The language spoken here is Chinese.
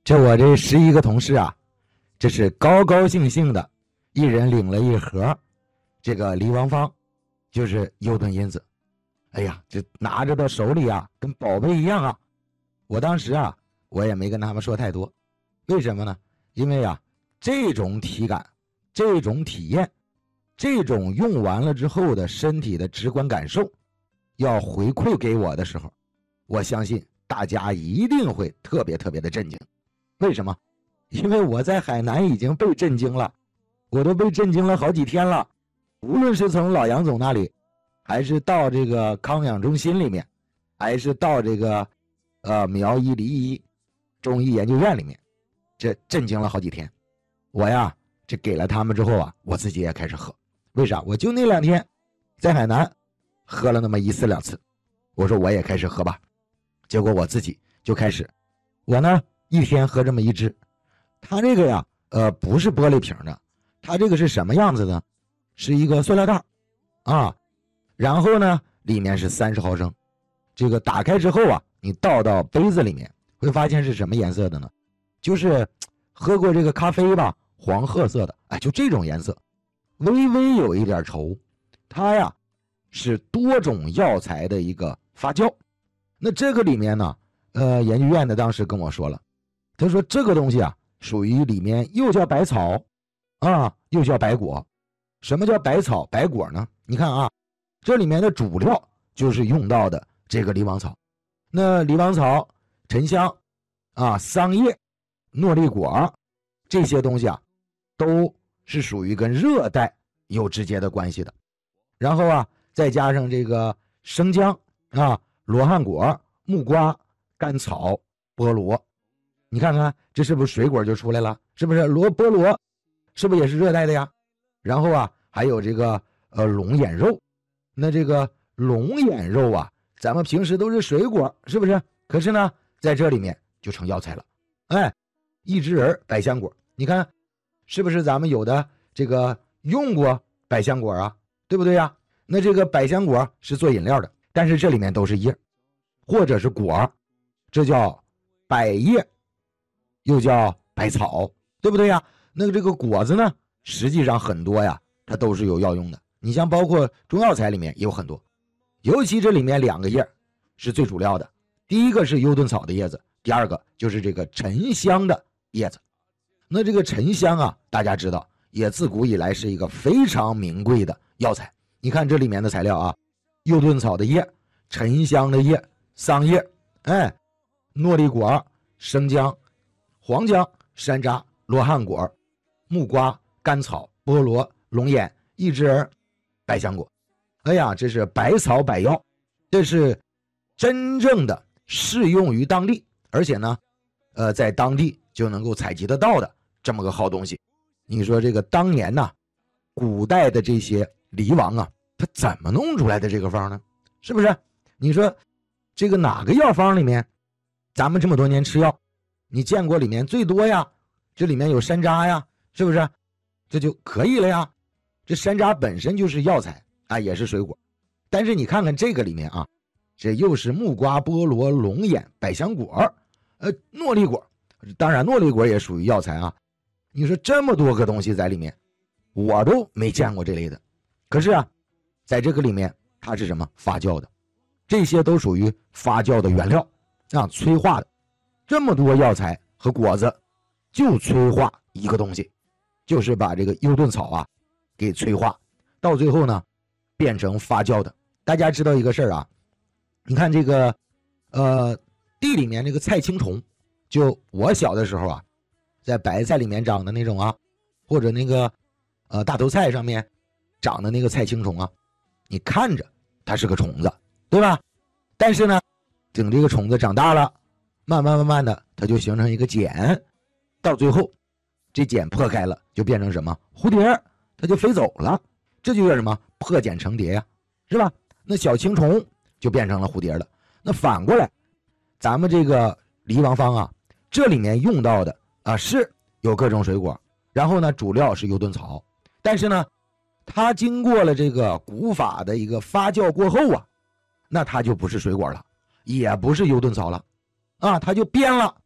这我这11个同事啊，这是高高兴兴的，一人领了一盒这个梨王芳，就是优顿因子。哎呀，这拿着到手里啊，跟宝贝一样啊。我当时啊，我也没跟他们说太多，为什么呢？因为啊，这种体感，这种体验，这种用完了之后的身体的直观感受，要回馈给我的时候，我相信大家一定会特别的震惊。为什么？因为我在海南已经被震惊了，我都被震惊了好几天了。无论是从老杨总那里，还是到这个康养中心里面，还是到这个苗医梨医中医研究院里面，这震惊了好几天。我呀，这给了他们之后啊，我自己也开始喝。为啥？我就那2天在海南喝了那么1次2次，我说我也开始喝吧。结果我自己就开始，我呢一天喝这么1支。它这个呀不是玻璃瓶的，它这个是什么样子呢？是一个塑料袋啊，然后呢里面是30毫升。这个打开之后啊，你倒到杯子里面，会发现是什么颜色的呢？就是喝过这个咖啡吧，黄褐色的，哎，就这种颜色，微微有一点稠。它呀是多种药材的一个发酵。那这个里面呢研究院的当时跟我说了，他说这个东西啊属于里面又叫百草啊，又叫百果。什么叫百草百果呢？你看啊，这里面的主料就是用到的这个梨王草。那梨王草、沉香啊、桑叶、诺丽果这些东西啊，都是属于跟热带有直接的关系的。然后啊，再加上这个生姜啊、罗汉果、木瓜、甘草、菠萝，你看看这是不是水果就出来了？是不是菠萝是不是也是热带的呀？然后啊，还有这个龙眼肉。那这个龙眼肉啊，咱们平时都是水果，是不是？可是呢，在这里面就成药材了。哎，一枝仁、百香果，你看是不是咱们有的这个用过百香果啊？对不对呀？那这个百香果是做饮料的，但是这里面都是叶或者是果，这叫百叶，又叫百草，对不对呀？那这个果子呢，实际上很多呀，它都是有药用的。你像包括中药材里面也有很多，尤其这里面2个叶是最主要的。第一个是优顿草的叶子，第二个就是这个沉香的叶子。那这个沉香啊，大家知道也自古以来是一个非常名贵的药材。你看这里面的材料啊，优顿草的叶、沉香的叶、桑叶、哎，诺丽果、生姜、黄姜、山楂、罗汉果、木瓜、甘草、菠萝、龙眼、一枝仁、百香果。哎呀，这是百草百药，这是真正的适用于当地，而且呢在当地就能够采集得到的这么个好东西。你说这个当年呢，古代的这些梨王啊，他怎么弄出来的这个方呢？是不是？你说这个哪个药方里面，咱们这么多年吃药，你见过里面最多呀？这里面有山楂呀，是不是？这就可以了呀。这山楂本身就是药材啊，也是水果。但是你看看这个里面啊，这又是木瓜、菠萝、龙眼、百香果，诺丽果，当然诺丽果也属于药材啊。你说这么多个东西在里面，我都没见过这类的。可是啊，在这个里面它是什么？发酵的，这些都属于发酵的原料啊，催化的。这么多药材和果子，就催化一个东西，就是把这个优顿草啊给催化，到最后呢变成发酵的。大家知道一个事儿啊，你看这个地里面这个菜青虫，就我小的时候啊，在白菜里面长的那种啊，或者那个大头菜上面长的那个菜青虫啊，你看着它是个虫子，对吧？但是呢，等这个虫子长大了，慢慢的它就形成一个茧，到最后这茧破开了，就变成什么？蝴蝶，它就飞走了。这就叫什么？破茧成蝶呀，是吧？那小青虫就变成了蝴蝶了。那反过来，咱们这个梨王芳啊，这里面用到的啊是有各种水果，然后呢主料是优顿草，但是呢它经过了这个古法的一个发酵过后啊，那它就不是水果了，也不是优顿草了啊，它就变了，